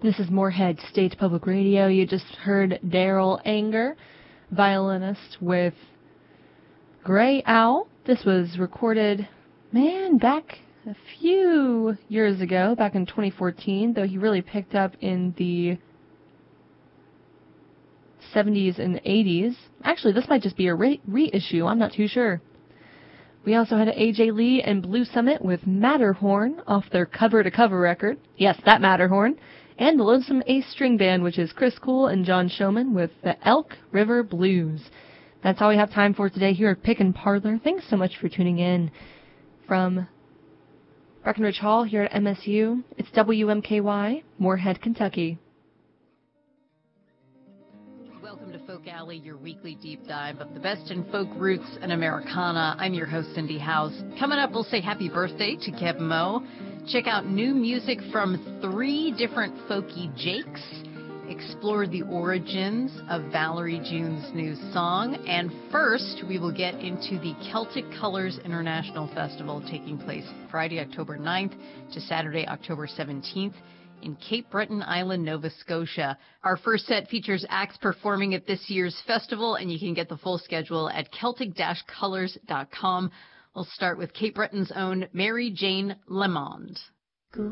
This is Moorhead State Public Radio. You just heard Daryl Anger, violinist with Gray Owl. This was recorded, back a few years ago, back in 2014, though he really picked up in the 70s and 80s. Actually, this might just be a reissue. I'm not too sure. We also had A.J. Lee and Blue Summit with Matterhorn off their cover-to-cover record. Yes, that Matterhorn. And the Lonesome Ace String Band, which is Chris Cool and John Showman with the Elk River Blues. That's all we have time for today here at Pick and Parlor. Thanks so much for tuning in from Breckenridge Hall here at MSU. It's WMKY, Moorhead, Kentucky. Welcome to Folk Alley, your weekly deep dive of the best in folk roots and Americana. I'm your host, Cindy House. Coming up, we'll say happy birthday to Keb Mo. Check out new music from 3 different folky Jakes. Explore the origins of Valerie June's new song. And first, we will get into the Celtic Colors International Festival taking place Friday, October 9th to Saturday, October 17th in Cape Breton Island, Nova Scotia. Our first set features acts performing at this year's festival, and you can get the full schedule at celtic-colors.com. We'll start with Cape Breton's own Mary Jane Lemond.